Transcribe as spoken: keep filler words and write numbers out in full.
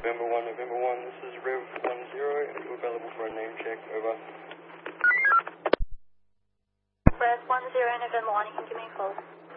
November one, November one, this is Rev one zero. Are you available for a name check? Over. Rev one zero, November one, you can give me a call.